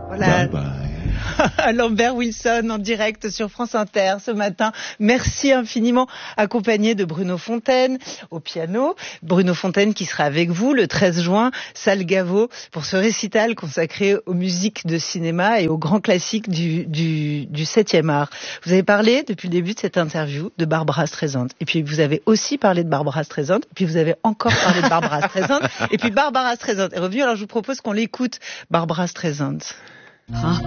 Voilà. Bye bye. Lambert Wilson en direct sur France Inter ce matin. Merci infiniment, accompagné de Bruno Fontaine au piano. Bruno Fontaine qui sera avec vous le 13 juin, salle Gaveau, pour ce récital consacré aux musiques de cinéma et aux grands classiques du 7e art. Vous avez parlé depuis le début de cette interview de Barbra Streisand. Et puis vous avez aussi parlé de Barbra Streisand. Et puis vous avez encore parlé de Barbra Streisand. Et puis Barbra Streisand est revenue. Alors je vous propose qu'on l'écoute, Barbra Streisand. Rock